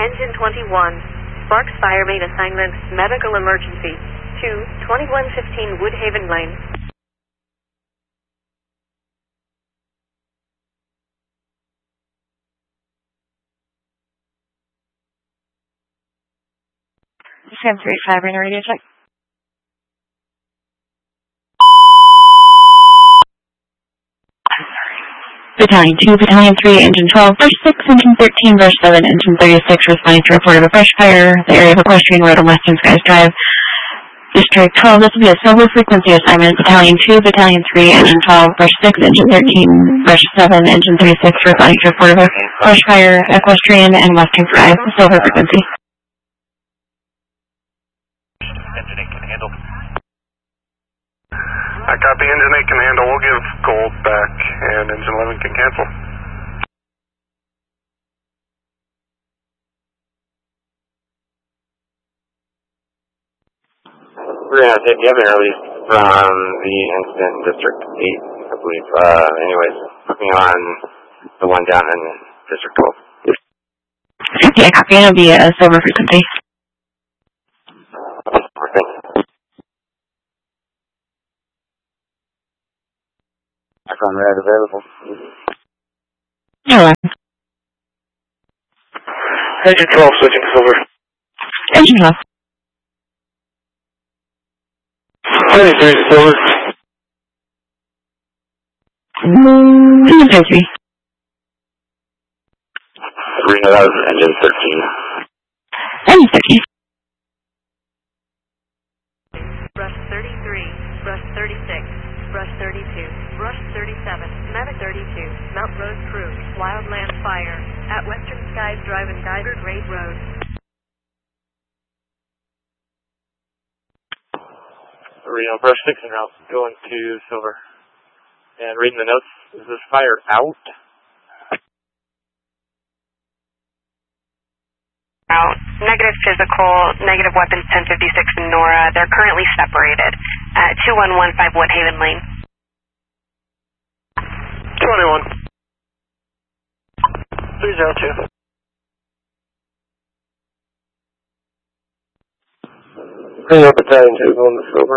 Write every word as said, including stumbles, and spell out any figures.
Engine twenty-one, Sparks Fire Main Assignment, Medical Emergency, to twenty-one fifteen Woodhaven Lane. Sam three five, radar radio check. Battalion two, Battalion three, Engine twelve, Brush six, Engine thirteen, Brush seven, Engine thirty-six, responding to report of a brush fire. The area of Equestrian Road on Western Skies Drive. District twelve, this will be a silver frequency assignment. Battalion two, Battalion three, Engine twelve, Brush six, Engine thirteen, Brush seven, Engine thirty-six, responding to report of a brush fire. Equestrian and Western Skies, silver frequency. Engine eight can handle. I copy, Engine eight can handle. We'll give gold back, and Engine eleven can cancel. We're going to take you have an release from the incident in District eight, I believe. Uh, anyways, looking on the one down in District twelve. Yeah, copy. It'll be a silver frequency. Thank you. Icon red available. Hello. Engine twelve, switching to silver. Engine twelve. thirty-three to silver. Engine thirty-three. Reno, that was Engine thirteen. Engine thirteen. Brush thirty-three, Brush thirty-six, Brush thirty-two, Brush thirty-seven, Medic thirty-two, Mount Rose Crew, Wildland Fire, at Western Skies Drive and Geiger Grade Road. Reno, Brush six en route, going to silver. And reading the notes, is this fire out? Out. Negative physical, negative weapons ten fifty-six in Nora. They're currently separated at two one one five Woodhaven Lane. twenty-one. three zero two. Reno, Battalion two, going to silver.